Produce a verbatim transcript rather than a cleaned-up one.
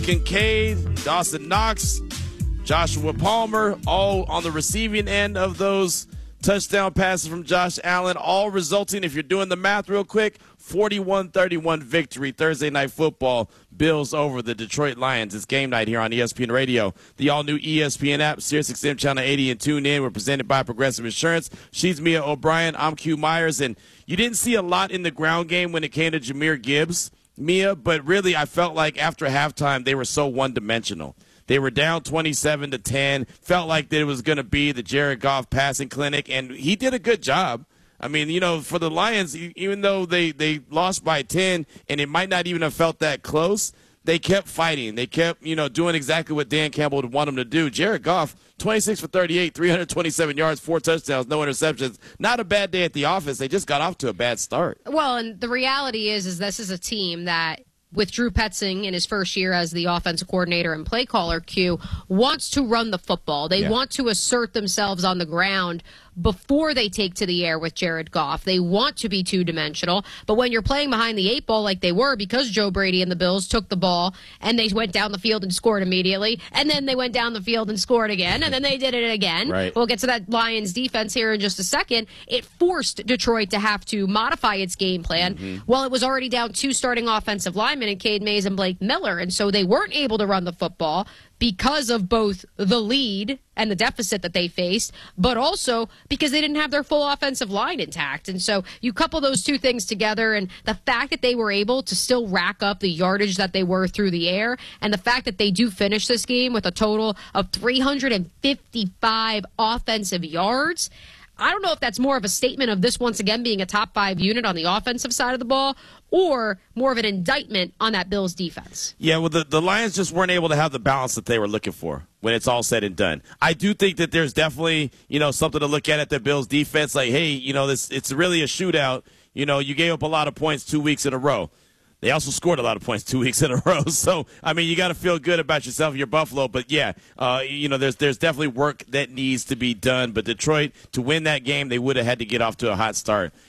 Kincaid, Dawson Knox, Joshua Palmer, all on the receiving end of those touchdown passes from Josh Allen, all resulting, if you're doing the math real quick, forty-one thirty-one victory Thursday Night Football. Bills over the Detroit Lions. It's game night here on E S P N Radio. The all-new E S P N app, SiriusXM Channel eighty, and tune in. We're presented by Progressive Insurance. She's Mia O'Brien. I'm Q Myers. And you didn't see a lot in the ground game when it came to Jahmyr Gibbs, Mia, but really I felt like after halftime they were so one-dimensional. They were down twenty-seven to ten. Felt like that it was going to be the Jared Goff passing clinic, and he did a good job. I mean, you know, for the Lions, even though they, they lost by ten, and it might not even have felt that close, they kept fighting. They kept, you know, doing exactly what Dan Campbell would want them to do. Jared Goff, twenty-six for thirty-eight, three hundred twenty-seven yards, four touchdowns, no interceptions. Not a bad day at the office. They just got off to a bad start. Well, and the reality is, is this is a team that, with Drew Petzing in his first year as the offensive coordinator and play caller, Q, wants to run the football. They yeah. want to assert themselves on the ground before they take to the air with Jared Goff. They want to be two-dimensional, but when you're playing behind the eight ball like they were, because Joe Brady and the Bills took the ball and they went down the field and scored immediately, and then they went down the field and scored again, and then they did it again. Right. We'll get to that Lions defense here in just a second. It forced Detroit to have to modify its game plan. Mm-hmm. Well, it was already down two starting offensive linemen in Cade Mays and Blake Miller, and so they weren't able to run the football because of both the lead and the deficit that they faced, but also because they didn't have their full offensive line intact. And so you couple those two things together, and the fact that they were able to still rack up the yardage that they were through the air, and the fact that they do finish this game with a total of three hundred fifty-five offensive yards, I don't know if that's more of a statement of this once again being a top five unit on the offensive side of the ball, or more of an indictment on that Bills defense. Yeah, well, the, the Lions just weren't able to have the balance that they were looking for when it's all said and done. I do think that there's definitely, you know, something to look at at the Bills defense. Like, hey, you know, this it's really a shootout. You know, you gave up a lot of points two weeks in a row. They also scored a lot of points two weeks in a row. So, I mean, you got to feel good about yourself and your Buffalo. But, yeah, uh, you know, there's there's definitely work that needs to be done. But Detroit, to win that game, they would have had to get off to a hot start.